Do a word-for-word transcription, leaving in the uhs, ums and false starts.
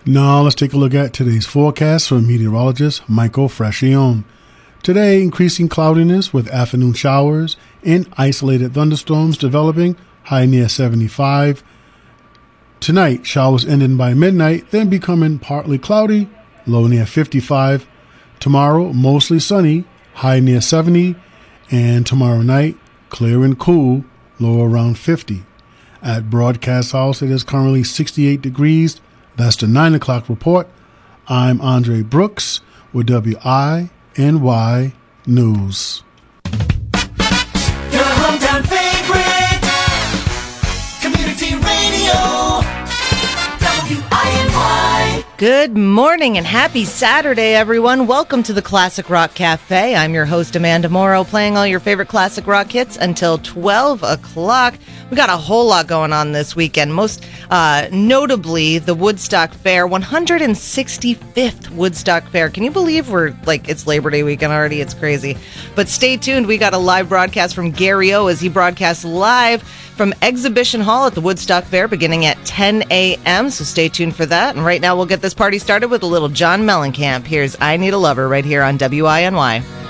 Now let's take a look at today's forecast from meteorologist Michael Frascione. Today, increasing cloudiness with afternoon showers and isolated thunderstorms developing, high near seventy-five. Tonight, showers ending by midnight, then becoming partly cloudy, low near fifty-five. Tomorrow, mostly sunny, high near seventy. And tomorrow night, clear and cool, low around fifty. At Broadcast House, it is currently sixty-eight degrees. That's the nine o'clock report. I'm Andre Brooks with W I N Y News. Your hometown favorite, community radio, W I N Y. Good morning and happy Saturday, everyone. Welcome to the Classic Rock Cafe. I'm your host, Amanda Morrow, playing all your favorite classic rock hits until twelve o'clock. We got a whole lot going on this weekend, most uh, notably the Woodstock Fair, one hundred sixty-fifth Woodstock Fair. Can you believe we're, like, it's Labor Day weekend already? It's crazy. But stay tuned. We got a live broadcast from Gary O as he broadcasts live from Exhibition Hall at the Woodstock Fair beginning at ten a.m., so stay tuned for that. And right now we'll get this party started with a little John Mellencamp. Here's I Need a Lover right here on W I N Y.